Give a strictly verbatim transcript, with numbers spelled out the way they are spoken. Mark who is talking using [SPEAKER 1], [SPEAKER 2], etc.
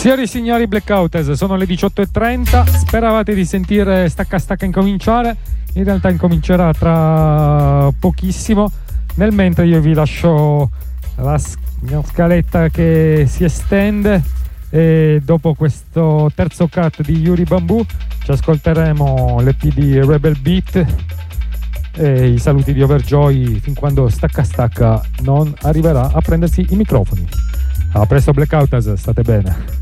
[SPEAKER 1] Signori e signori, Blackouters, sono le diciotto e trenta. Speravate di sentire Stacca Stacca incominciare, in realtà incomincerà tra pochissimo. Nel mentre io vi lascio la mia scaletta che si estende, e dopo questo terzo cut di Yuri Bamboo ci ascolteremo l'E P di Rebel Beat e i saluti di Overjoy fin quando Stacca Stacca non arriverà a prendersi i microfoni. A presto Blackouters, state bene.